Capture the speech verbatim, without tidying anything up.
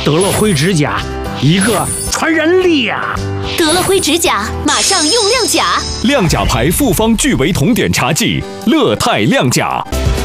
得了灰指甲，一个传染力呀！ 得了灰指甲，马上用亮甲。 亮甲牌复方聚维酮碘茶剂，乐泰亮甲。